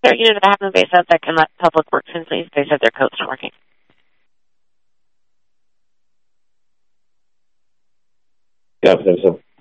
There, you know, that have a base out that can let public works employees, they said their code's not working. Yeah, so